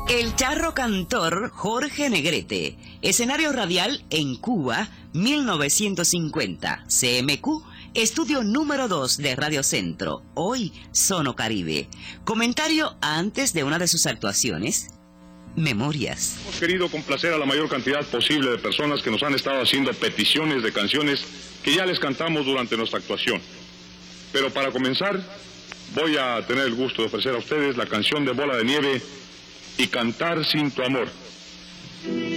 El charro cantor Jorge Negrete, escenario radial en Cuba, 1950, CMQ, estudio número 2 de Radio Centro, hoy Sono Caribe. Comentario antes de una de sus actuaciones. Memorias. Hemos querido complacer a la mayor cantidad posible de personas que nos han estado haciendo peticiones de canciones que ya les cantamos durante nuestra actuación. Pero para comenzar, voy a tener el gusto de ofrecer a ustedes la canción de Bola de Nieve y Cantar sin tu amor.